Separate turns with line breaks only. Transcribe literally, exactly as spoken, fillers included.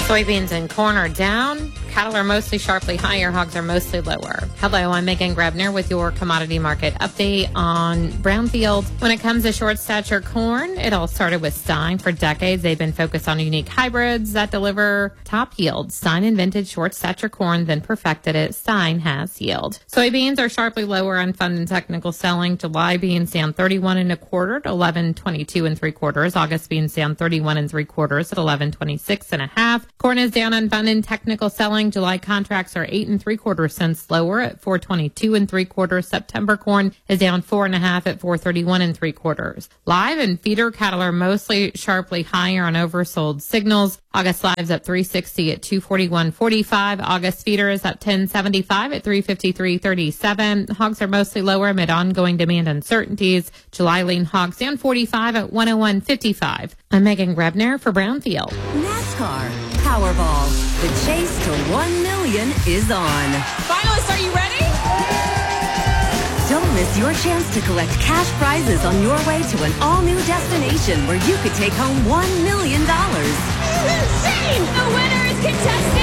Soybeans and corn are down. Cattle are mostly sharply higher. Hogs are mostly lower. Hello, I'm Megan Grebner with your commodity market update on Brownfield. When it comes to short stature corn, it all started with Stein. For decades, they've been focused on unique hybrids that deliver top yield. Stein invented short stature corn, then perfected it. Stein has yield. Soybeans are sharply lower on fund and technical selling. July beans down thirty-one and a quarter to eleven twenty-two and three quarters. August beans down thirty-one and three quarters at eleven twenty-six and a half. Corn is down on fund and technical selling. July contracts are eight and three quarters cents lower at four twenty-two and three quarters. September corn is down four and a half at four thirty-one and three quarters. Live and feeder cattle are mostly sharply higher on oversold signals. August live's up three sixty at two forty-one forty-five. August feeder is up ten seventy-five at three fifty-three thirty-seven. Hogs are mostly lower amid ongoing demand uncertainties. July lean hogs down forty-five at one oh one fifty-five. I'm Megan Grebner for Brownfield.
NASCAR Powerball. The chase to one million is on.
Finalists, are you ready?
Don't miss your chance to collect cash prizes on your way to an all-new destination where you could take home one million dollars.
This is insane! The winner is contestant